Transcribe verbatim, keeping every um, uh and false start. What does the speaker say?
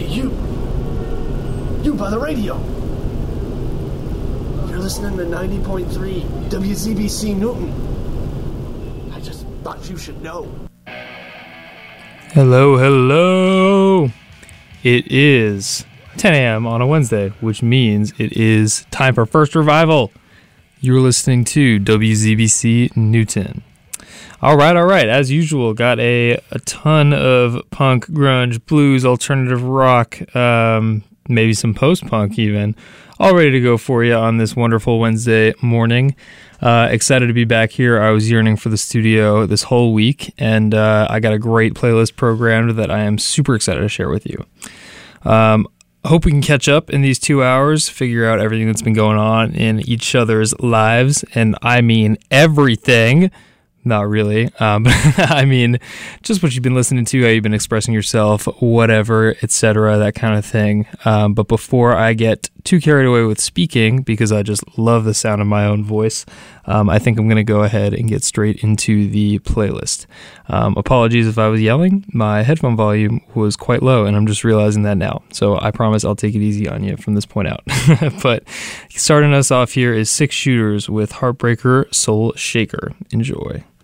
you. You by the radio. You're listening to ninety point three W Z B C Newton. I just thought you should know. Hello, hello. It is ten a.m. on a Wednesday, which means it is time for First Revival. You're listening to W Z B C Newton. All right, all right. As usual, got a, a ton of punk, grunge, blues, alternative rock, um, maybe some post-punk even, all ready to go for you on this wonderful Wednesday morning. Uh, excited to be back here. I was yearning for the studio this whole week, and uh, I got a great playlist programmed that I am super excited to share with you. Um, hope we can catch up in these two hours, figure out everything that's been going on in each other's lives, and I mean everything. Not really, um, but I mean just what you've been listening to, how you've been expressing yourself, whatever, et cetera, that kind of thing. Um, but before I get too carried away with speaking, because I just love the sound of my own voice, um, I think I'm going to go ahead and get straight into the playlist. Um, apologies if I was yelling. My headphone volume was quite low, and I'm just realizing that now. So I promise I'll take it easy on you from this point out. But starting us off here is Six Shooters with Heartbreaker Soul Shaker. Enjoy.